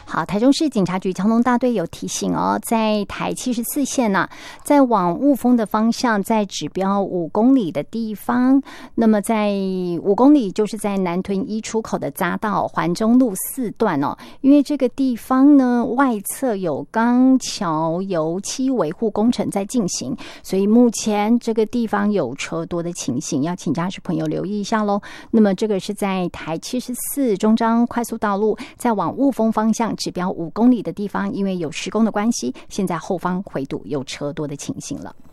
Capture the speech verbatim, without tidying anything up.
好，台中市警察局交通大队有提醒哦，在台七十四线呢、啊，在往雾峰的方向，在指标五公里的地方，那么在五公里就是在南屯一出口的匝道环中路四段哦，因为这个地方呢外侧有钢桥油漆维护工程在进行，所以目前这个地方有车多的情形，要请驾驶朋友留意一下咯。那么这个是在台七十四中彰快速道路，在往雾峰方向指标五公里的地方，因为有施工的关系，现在后方回堵有车多的情形了。